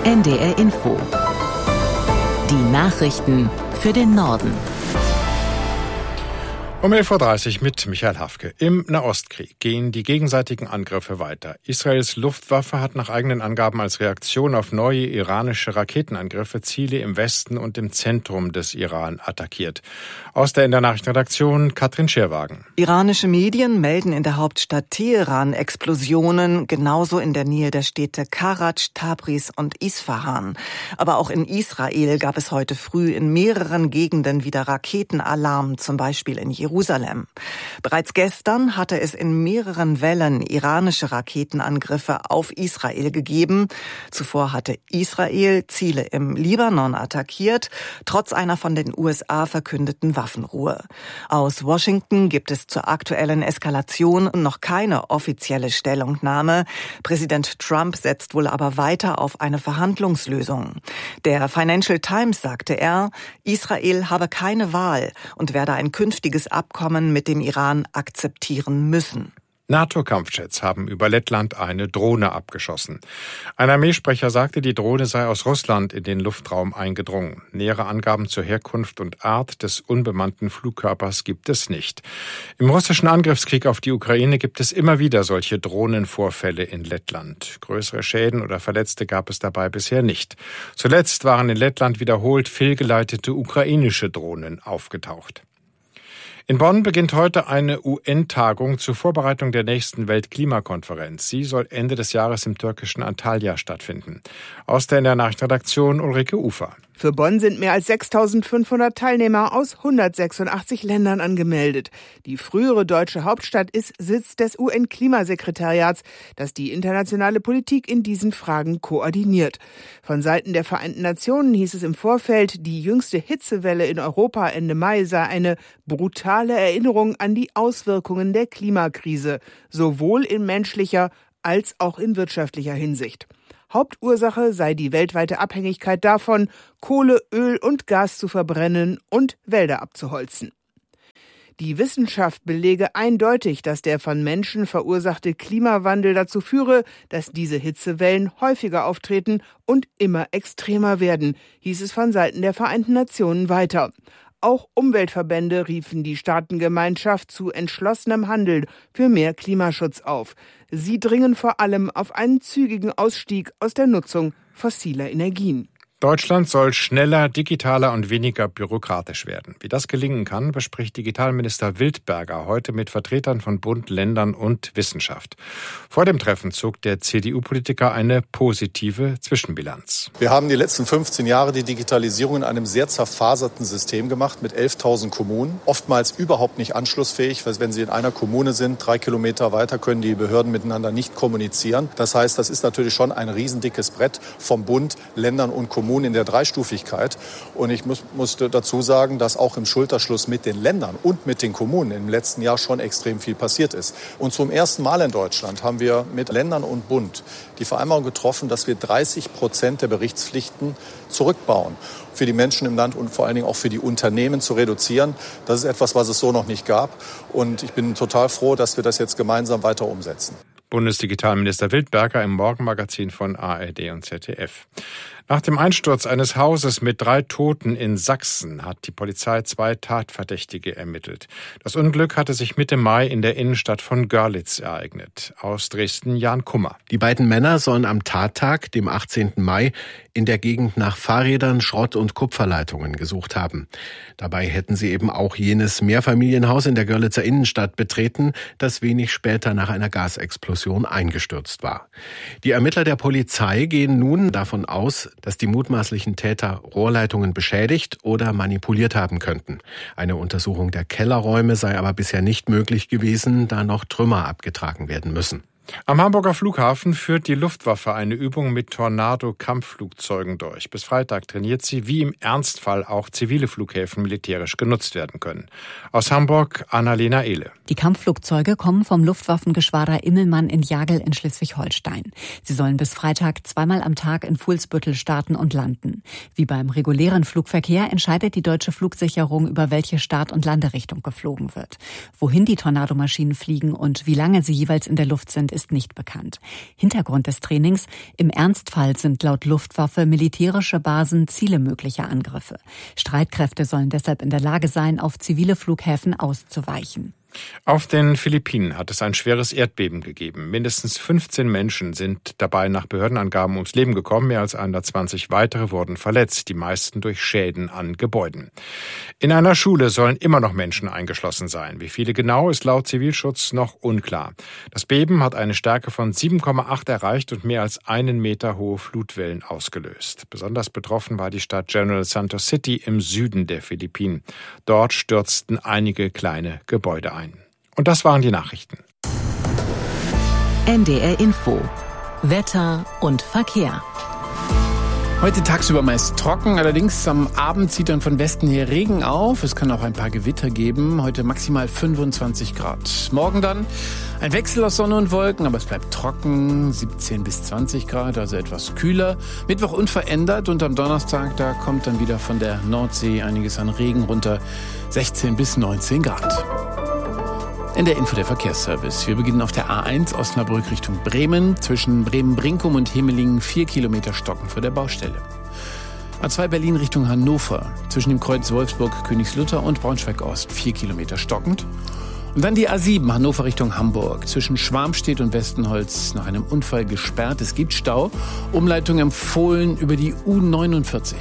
NDR Info. Die Nachrichten für den Norden. Um 11.30 Uhr mit Michael Hafke. Im Nahostkrieg gehen die gegenseitigen Angriffe weiter. Israels Luftwaffe hat nach eigenen Angaben als Reaktion auf neue iranische Raketenangriffe Ziele im Westen und im Zentrum des Iran attackiert. Aus der NDR-Nachrichtenredaktion Katrin Scherwagen. Iranische Medien melden in der Hauptstadt Teheran Explosionen, genauso in der Nähe der Städte Karaj, Tabriz und Isfahan. Aber auch in Israel gab es heute früh in mehreren Gegenden wieder Raketenalarm, zum Beispiel in Jerusalem. Bereits gestern hatte es in mehreren Wellen iranische Raketenangriffe auf Israel gegeben. Zuvor hatte Israel Ziele im Libanon attackiert, trotz einer von den USA verkündeten Waffenruhe. Aus Washington gibt es zur aktuellen Eskalation noch keine offizielle Stellungnahme. Präsident Trump setzt wohl aber weiter auf eine Verhandlungslösung. Der Financial Times sagte Israel habe keine Wahl und werde ein künftiges Abkommen mit dem Iran akzeptieren müssen. NATO-Kampfjets haben über Lettland eine Drohne abgeschossen. Ein Armeesprecher sagte, die Drohne sei aus Russland in den Luftraum eingedrungen. Nähere Angaben zur Herkunft und Art des unbemannten Flugkörpers gibt es nicht. Im russischen Angriffskrieg auf die Ukraine gibt es immer wieder solche Drohnenvorfälle in Lettland. Größere Schäden oder Verletzte gab es dabei bisher nicht. Zuletzt waren in Lettland wiederholt fehlgeleitete ukrainische Drohnen aufgetaucht. In Bonn beginnt heute eine UN-Tagung zur Vorbereitung der nächsten Weltklimakonferenz. Sie soll Ende des Jahres im türkischen Antalya stattfinden. Aus der NDR-Nachrichtenredaktion Ulrike Ufer. Für Bonn sind mehr als 6.500 Teilnehmer aus 186 Ländern angemeldet. Die frühere deutsche Hauptstadt ist Sitz des UN-Klimasekretariats, das die internationale Politik in diesen Fragen koordiniert. Von Seiten der Vereinten Nationen hieß es im Vorfeld, die jüngste Hitzewelle in Europa Ende Mai sei eine brutale Erinnerung an die Auswirkungen der Klimakrise, sowohl in menschlicher als auch in wirtschaftlicher Hinsicht. Hauptursache sei die weltweite Abhängigkeit davon, Kohle, Öl und Gas zu verbrennen und Wälder abzuholzen. Die Wissenschaft belege eindeutig, dass der von Menschen verursachte Klimawandel dazu führe, dass diese Hitzewellen häufiger auftreten und immer extremer werden, hieß es von Seiten der Vereinten Nationen weiter. Auch Umweltverbände riefen die Staatengemeinschaft zu entschlossenem Handeln für mehr Klimaschutz auf. Sie dringen vor allem auf einen zügigen Ausstieg aus der Nutzung fossiler Energien. Deutschland soll schneller, digitaler und weniger bürokratisch werden. Wie das gelingen kann, bespricht Digitalminister Wildberger heute mit Vertretern von Bund, Ländern und Wissenschaft. Vor dem Treffen zog der CDU-Politiker eine positive Zwischenbilanz. Wir haben die letzten 15 Jahre die Digitalisierung in einem sehr zerfaserten System gemacht mit 11.000 Kommunen. Oftmals überhaupt nicht anschlussfähig, weil wenn Sie in einer Kommune sind, 3 Kilometer weiter können die Behörden miteinander nicht kommunizieren. Das heißt, das ist natürlich schon ein riesendickes Brett vom Bund, Ländern und Kommunen in der Dreistufigkeit. Und ich musste dazu sagen, dass auch im Schulterschluss mit den Ländern und mit den Kommunen im letzten Jahr schon extrem viel passiert ist. Und zum ersten Mal in Deutschland haben wir mit Ländern und Bund die Vereinbarung getroffen, dass wir 30% der Berichtspflichten zurückbauen. Für die Menschen im Land und vor allen Dingen auch für die Unternehmen zu reduzieren. Das ist etwas, was es so noch nicht gab. Und ich bin total froh, dass wir das jetzt gemeinsam weiter umsetzen. Bundesdigitalminister Wildberger im Morgenmagazin von ARD und ZDF. Nach dem Einsturz eines Hauses mit 3 Toten in Sachsen hat die Polizei 2 Tatverdächtige ermittelt. Das Unglück hatte sich Mitte Mai in der Innenstadt von Görlitz ereignet. Aus Dresden Jan Kummer. Die beiden Männer sollen am Tattag, dem 18. Mai, in der Gegend nach Fahrrädern, Schrott- und Kupferleitungen gesucht haben. Dabei hätten sie eben auch jenes Mehrfamilienhaus in der Görlitzer Innenstadt betreten, das wenig später nach einer Gasexplosion eingestürzt war. Die Ermittler der Polizei gehen nun davon aus, dass die mutmaßlichen Täter Rohrleitungen beschädigt oder manipuliert haben könnten. Eine Untersuchung der Kellerräume sei aber bisher nicht möglich gewesen, da noch Trümmer abgetragen werden müssen. Am Hamburger Flughafen führt die Luftwaffe eine Übung mit Tornado-Kampfflugzeugen durch. Bis Freitag trainiert sie, wie im Ernstfall auch zivile Flughäfen militärisch genutzt werden können. Aus Hamburg, Annalena Ehle. Die Kampfflugzeuge kommen vom Luftwaffengeschwader Immelmann in Jagel in Schleswig-Holstein. Sie sollen bis Freitag 2-mal am Tag in Fuhlsbüttel starten und landen. Wie beim regulären Flugverkehr entscheidet die deutsche Flugsicherung, über welche Start- und Landerichtung geflogen wird. Wohin die Tornadomaschinen fliegen und wie lange sie jeweils in der Luft sind, Incident ist nicht bekannt. Hintergrund des Trainings: im Ernstfall sind laut Luftwaffe militärische Basen Ziele möglicher Angriffe. Streitkräfte sollen deshalb in der Lage sein, auf zivile Flughäfen auszuweichen. Auf den Philippinen hat es ein schweres Erdbeben gegeben. Mindestens 15 Menschen sind dabei nach Behördenangaben ums Leben gekommen. Mehr als 120 weitere wurden verletzt, die meisten durch Schäden an Gebäuden. In einer Schule sollen immer noch Menschen eingeschlossen sein. Wie viele genau, ist laut Zivilschutz noch unklar. Das Beben hat eine Stärke von 7,8 erreicht und mehr als 1 Meter hohe Flutwellen ausgelöst. Besonders betroffen war die Stadt General Santos City im Süden der Philippinen. Dort stürzten einige kleine Gebäude ein. Und das waren die Nachrichten. NDR Info. Wetter und Verkehr. Heute tagsüber meist trocken, allerdings am Abend zieht dann von Westen her Regen auf. Es kann auch ein paar Gewitter geben. Heute maximal 25 Grad. Morgen dann ein Wechsel aus Sonne und Wolken, aber es bleibt trocken, 17 bis 20 Grad, also etwas kühler. Mittwoch unverändert und am Donnerstag, da kommt dann wieder von der Nordsee einiges an Regen runter, 16 bis 19 Grad. In der Info der Verkehrsservice. Wir beginnen auf der A1 Osnabrück Richtung Bremen. Zwischen Bremen-Brinkum und Hemelingen 4 Kilometer stocken vor der Baustelle. A2 Berlin Richtung Hannover. Zwischen dem Kreuz Wolfsburg-Königslutter und Braunschweig-Ost 4 Kilometer stockend. Und dann die A7 Hannover Richtung Hamburg. Zwischen Schwarmstedt und Westenholz nach einem Unfall gesperrt. Es gibt Stau. Umleitung empfohlen über die U49.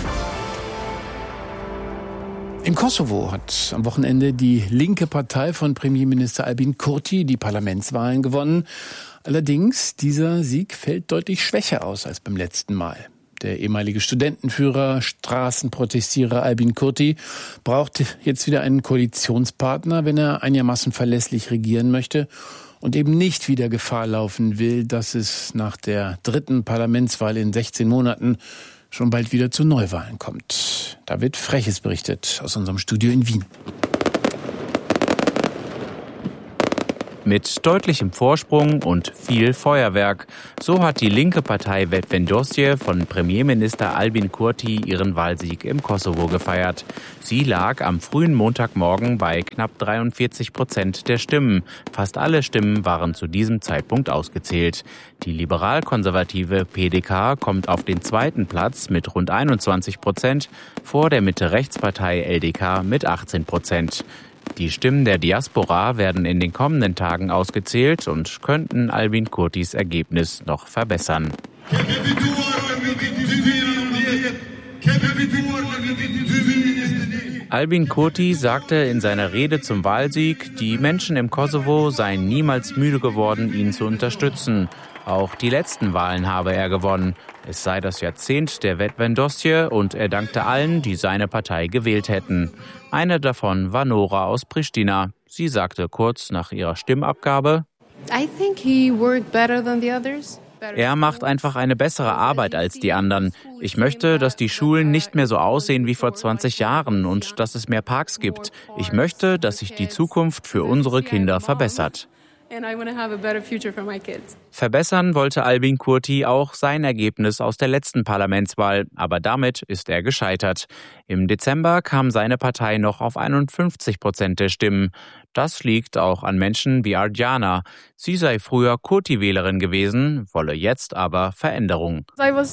Im Kosovo hat am Wochenende die linke Partei von Premierminister Albin Kurti die Parlamentswahlen gewonnen. Allerdings, dieser Sieg fällt deutlich schwächer aus als beim letzten Mal. Der ehemalige Studentenführer, Straßenprotestierer Albin Kurti braucht jetzt wieder einen Koalitionspartner, wenn er einigermaßen verlässlich regieren möchte und eben nicht wieder Gefahr laufen will, dass es nach der 3. Parlamentswahl in 16 Monaten schon bald wieder zu Neuwahlen kommt. Da wird Freches berichtet aus unserem Studio in Wien. Mit deutlichem Vorsprung und viel Feuerwerk. So hat die linke Partei Vetëvendosje von Premierminister Albin Kurti ihren Wahlsieg im Kosovo gefeiert. Sie lag am frühen Montagmorgen bei knapp 43% der Stimmen. Fast alle Stimmen waren zu diesem Zeitpunkt ausgezählt. Die liberal-konservative PDK kommt auf den zweiten Platz mit rund 21%, vor der Mitte-Rechts-Partei LDK mit 18%. Die Stimmen der Diaspora werden in den kommenden Tagen ausgezählt und könnten Albin Kurtis Ergebnis noch verbessern. Albin Kurti sagte in seiner Rede zum Wahlsieg, die Menschen im Kosovo seien niemals müde geworden, ihn zu unterstützen. Auch die letzten Wahlen habe er gewonnen. Es sei das Jahrzehnt der Vetëvendosje und er dankte allen, die seine Partei gewählt hätten. Eine davon war Nora aus Pristina. Sie sagte kurz nach ihrer Stimmabgabe: Er macht einfach eine bessere Arbeit als die anderen. Ich möchte, dass die Schulen nicht mehr so aussehen wie vor 20 Jahren und dass es mehr Parks gibt. Ich möchte, dass sich die Zukunft für unsere Kinder verbessert. Verbessern wollte Albin Kurti auch sein Ergebnis aus der letzten Parlamentswahl, aber damit ist er gescheitert. Im Dezember kam seine Partei noch auf 51% der Stimmen. Das liegt auch an Menschen wie Ardiana. Sie sei früher Kurti-Wählerin gewesen, wolle jetzt aber Veränderung.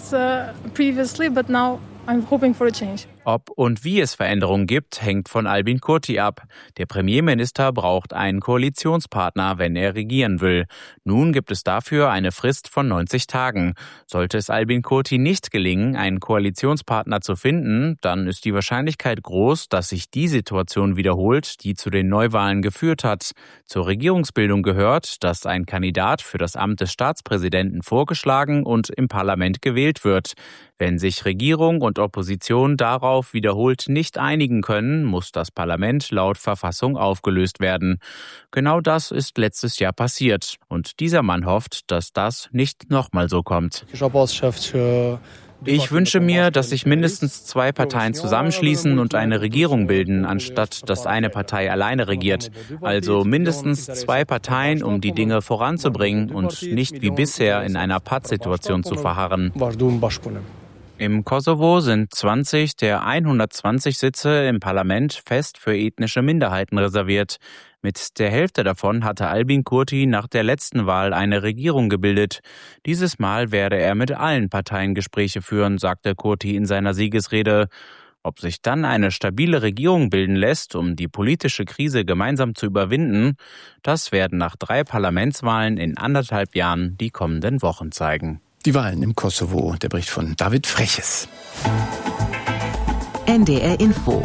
Ob und wie es Veränderungen gibt, hängt von Albin Kurti ab. Der Premierminister braucht einen Koalitionspartner, wenn er regieren will. Nun gibt es dafür eine Frist von 90 Tagen. Sollte es Albin Kurti nicht gelingen, einen Koalitionspartner zu finden, dann ist die Wahrscheinlichkeit groß, dass sich die Situation wiederholt, die zu den Neuwahlen geführt hat. Zur Regierungsbildung gehört, dass ein Kandidat für das Amt des Staatspräsidenten vorgeschlagen und im Parlament gewählt wird. Wenn sich Regierung und Opposition darauf wiederholt nicht einigen können, muss das Parlament laut Verfassung aufgelöst werden. Genau das ist letztes Jahr passiert. Und dieser Mann hofft, dass das nicht nochmal so kommt. Ich wünsche mir, dass sich mindestens 2 Parteien zusammenschließen und eine Regierung bilden, anstatt dass eine Partei alleine regiert. Also mindestens 2 Parteien, um die Dinge voranzubringen und nicht wie bisher in einer Pattsituation zu verharren. Im Kosovo sind 20 der 120 Sitze im Parlament fest für ethnische Minderheiten reserviert. Mit der Hälfte davon hatte Albin Kurti nach der letzten Wahl eine Regierung gebildet. Dieses Mal werde er mit allen Parteien Gespräche führen, sagte Kurti in seiner Siegesrede. Ob sich dann eine stabile Regierung bilden lässt, um die politische Krise gemeinsam zu überwinden, das werden nach 3 Parlamentswahlen in 1,5 Jahren die kommenden Wochen zeigen. Die Wahlen im Kosovo, der Bericht von David Freches. NDR Info.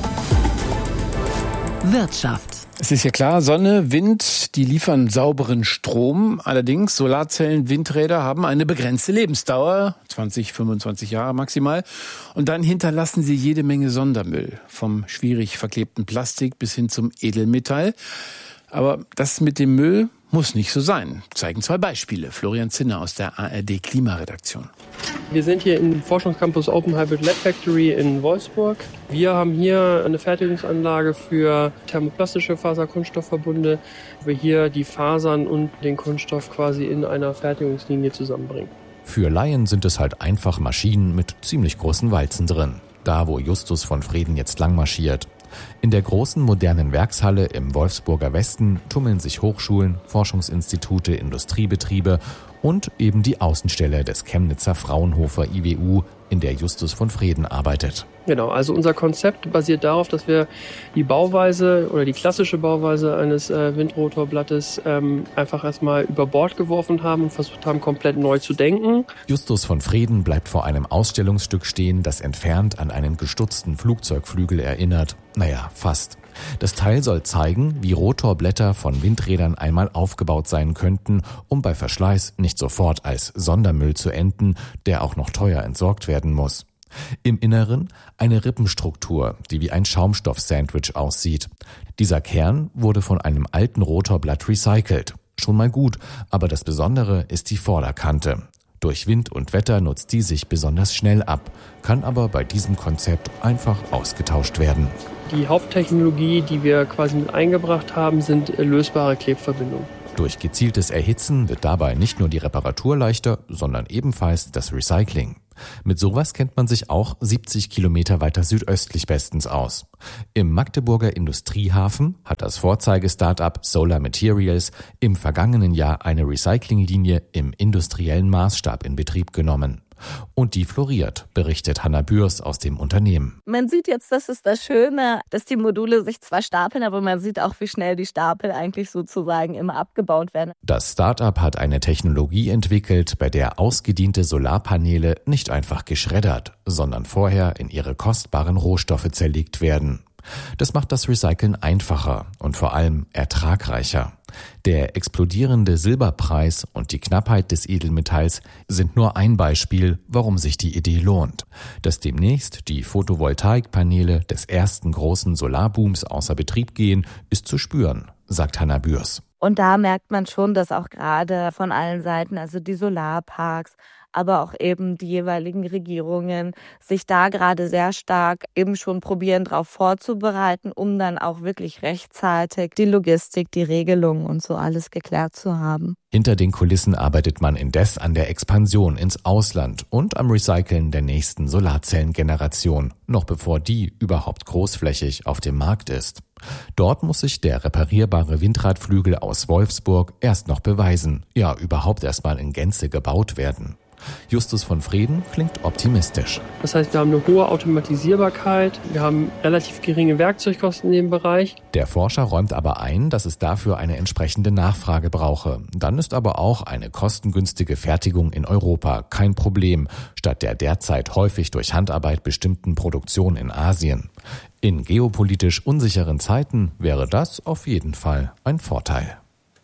Wirtschaft. Es ist ja klar, Sonne, Wind, die liefern sauberen Strom. Allerdings, Solarzellen, Windräder haben eine begrenzte Lebensdauer, 20, 25 Jahre maximal. Und dann hinterlassen sie jede Menge Sondermüll, vom schwierig verklebten Plastik bis hin zum Edelmetall. Aber das mit dem Müll muss nicht so sein, zeigen 2 Beispiele. Florian Zinner aus der ARD Klimaredaktion. Wir sind hier im Forschungscampus Open Hybrid Lab Factory in Wolfsburg. Wir haben hier eine Fertigungsanlage für thermoplastische Faser-Kunststoffverbunde, wo wir hier die Fasern und den Kunststoff quasi in einer Fertigungslinie zusammenbringen. Für Laien sind es halt einfach Maschinen mit ziemlich großen Walzen drin. Da, wo Justus von Freden jetzt lang marschiert. In der großen modernen Werkshalle im Wolfsburger Westen tummeln sich Hochschulen, Forschungsinstitute, Industriebetriebe und eben die Außenstelle des Chemnitzer Fraunhofer IWU, in der Justus von Freden arbeitet. Genau, also unser Konzept basiert darauf, dass wir die Bauweise oder die klassische Bauweise eines Windrotorblattes einfach erstmal über Bord geworfen haben und versucht haben, komplett neu zu denken. Justus von Freden bleibt vor einem Ausstellungsstück stehen, das entfernt an einen gestutzten Flugzeugflügel erinnert. Naja, fast. Das Teil soll zeigen, wie Rotorblätter von Windrädern einmal aufgebaut sein könnten, um bei Verschleiß nicht sofort als Sondermüll zu enden, der auch noch teuer entsorgt werden muss. Im Inneren eine Rippenstruktur, die wie ein Schaumstoff-Sandwich aussieht. Dieser Kern wurde von einem alten Rotorblatt recycelt. Schon mal gut, aber das Besondere ist die Vorderkante. Durch Wind und Wetter nutzt die sich besonders schnell ab, kann aber bei diesem Konzept einfach ausgetauscht werden. Die Haupttechnologie, die wir quasi mit eingebracht haben, sind lösbare Klebverbindungen. Durch gezieltes Erhitzen wird dabei nicht nur die Reparatur leichter, sondern ebenfalls das Recycling. Mit sowas kennt man sich auch 70 Kilometer weiter südöstlich bestens aus. Im Magdeburger Industriehafen hat das Vorzeige-Startup Solar Materials im vergangenen Jahr eine Recyclinglinie im industriellen Maßstab in Betrieb genommen. Und die floriert, berichtet Hanna Bürs aus dem Unternehmen. Man sieht jetzt, das ist das Schöne, dass die Module sich zwar stapeln, aber man sieht auch, wie schnell die Stapel eigentlich sozusagen immer abgebaut werden. Das Start-up hat eine Technologie entwickelt, bei der ausgediente Solarpaneele nicht einfach geschreddert, sondern vorher in ihre kostbaren Rohstoffe zerlegt werden. Das macht das Recyceln einfacher und vor allem ertragreicher. Der explodierende Silberpreis und die Knappheit des Edelmetalls sind nur ein Beispiel, warum sich die Idee lohnt. Dass demnächst die Photovoltaikpaneele des ersten großen Solarbooms außer Betrieb gehen, ist zu spüren, sagt Hanna Bürs. Und da merkt man schon, dass auch gerade von allen Seiten, also die Solarparks, aber auch eben die jeweiligen Regierungen sich da gerade sehr stark eben schon probieren, darauf vorzubereiten, um dann auch wirklich rechtzeitig die Logistik, die Regelungen und so alles geklärt zu haben. Hinter den Kulissen arbeitet man indes an der Expansion ins Ausland und am Recyceln der nächsten Solarzellengeneration, noch bevor die überhaupt großflächig auf dem Markt ist. Dort muss sich der reparierbare Windradflügel aus Wolfsburg erst noch beweisen, ja überhaupt erstmal in Gänze gebaut werden. Justus von Freden klingt optimistisch. Das heißt, wir haben eine hohe Automatisierbarkeit, wir haben relativ geringe Werkzeugkosten in dem Bereich. Der Forscher räumt aber ein, dass es dafür eine entsprechende Nachfrage brauche. Dann ist aber auch eine kostengünstige Fertigung in Europa kein Problem, statt der derzeit häufig durch Handarbeit bestimmten Produktion in Asien. In geopolitisch unsicheren Zeiten wäre das auf jeden Fall ein Vorteil.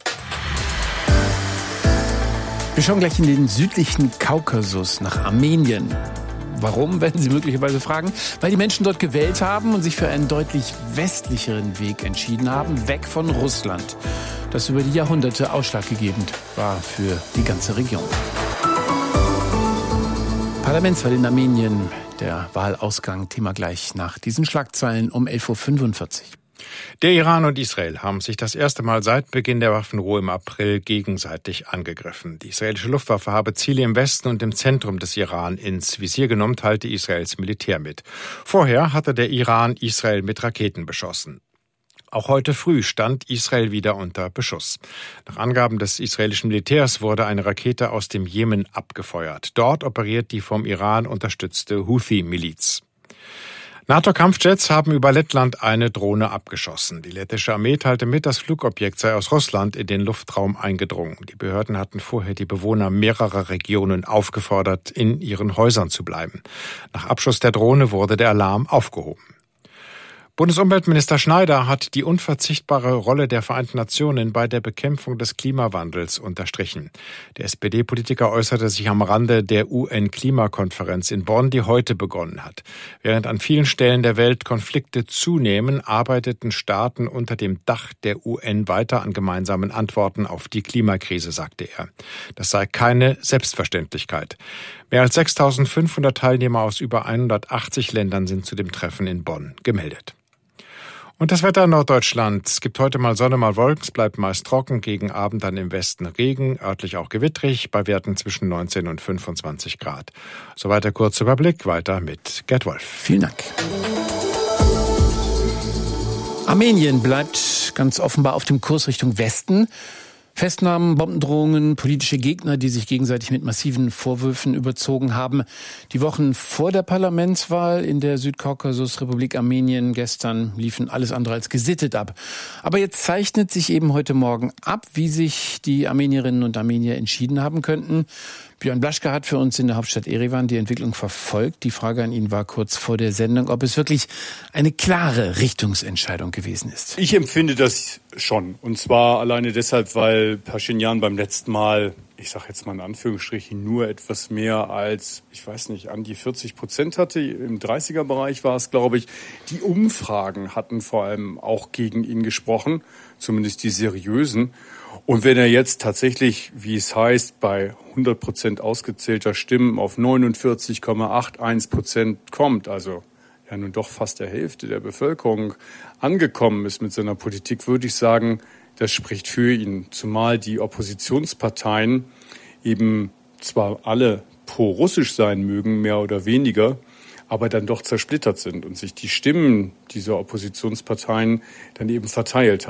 Wir schauen gleich in den südlichen Kaukasus nach Armenien. Warum, werden Sie möglicherweise fragen? Weil die Menschen dort gewählt haben und sich für einen deutlich westlicheren Weg entschieden haben, weg von Russland, das über die Jahrhunderte ausschlaggebend war für die ganze Region. Parlamentswahl in Armenien, der Wahlausgang, Thema gleich nach diesen Schlagzeilen um 11.45 Uhr. Der Iran und Israel haben sich das erste Mal seit Beginn der Waffenruhe im April gegenseitig angegriffen. Die israelische Luftwaffe habe Ziele im Westen und im Zentrum des Iran ins Visier genommen, teilte Israels Militär mit. Vorher hatte der Iran Israel mit Raketen beschossen. Auch heute früh stand Israel wieder unter Beschuss. Nach Angaben des israelischen Militärs wurde eine Rakete aus dem Jemen abgefeuert. Dort operiert die vom Iran unterstützte Houthi-Miliz. NATO-Kampfjets haben über Lettland eine Drohne abgeschossen. Die lettische Armee teilte mit, das Flugobjekt sei aus Russland in den Luftraum eingedrungen. Die Behörden hatten vorher die Bewohner mehrerer Regionen aufgefordert, in ihren Häusern zu bleiben. Nach Abschuss der Drohne wurde der Alarm aufgehoben. Bundesumweltminister Schneider hat die unverzichtbare Rolle der Vereinten Nationen bei der Bekämpfung des Klimawandels unterstrichen. Der SPD-Politiker äußerte sich am Rande der UN-Klimakonferenz in Bonn, die heute begonnen hat. Während an vielen Stellen der Welt Konflikte zunehmen, arbeiteten Staaten unter dem Dach der UN weiter an gemeinsamen Antworten auf die Klimakrise, sagte er. Das sei keine Selbstverständlichkeit. Mehr als 6.500 Teilnehmer aus über 180 Ländern sind zu dem Treffen in Bonn gemeldet. Und das Wetter in Norddeutschland. Es gibt heute mal Sonne, mal Wolken. Es bleibt meist trocken. Gegen Abend dann im Westen Regen, örtlich auch gewittrig, bei Werten zwischen 19 und 25 Grad. Soweit der kurze Überblick. Weiter mit Gerd Wolf. Vielen Dank. Armenien bleibt ganz offenbar auf dem Kurs Richtung Westen. Festnahmen, Bombendrohungen, politische Gegner, die sich gegenseitig mit massiven Vorwürfen überzogen haben. Die Wochen vor der Parlamentswahl in der Südkaukasusrepublik Armenien gestern liefen alles andere als gesittet ab. Aber jetzt zeichnet sich eben heute Morgen ab, wie sich die Armenierinnen und Armenier entschieden haben könnten. Björn Blaschke hat für uns in der Hauptstadt Erevan die Entwicklung verfolgt. Die Frage an ihn war kurz vor der Sendung, ob es wirklich eine klare Richtungsentscheidung gewesen ist. Ich empfinde das schon. Und zwar alleine deshalb, weil Pashinyan beim letzten Mal, ich sage jetzt mal in Anführungsstrichen, nur etwas mehr als, ich weiß nicht, an die 40% hatte. Im 30er-Bereich war es, glaube ich. Die Umfragen hatten vor allem auch gegen ihn gesprochen, zumindest die seriösen. Und wenn er jetzt tatsächlich, wie es heißt, bei 100% ausgezählter Stimmen auf 49,81% kommt, also ja nun doch fast der Hälfte der Bevölkerung angekommen ist mit seiner Politik, würde ich sagen, das spricht für ihn. Zumal die Oppositionsparteien eben zwar alle pro-russisch sein mögen, mehr oder weniger, aber dann doch zersplittert sind und sich die Stimmen dieser Oppositionsparteien dann eben verteilt haben.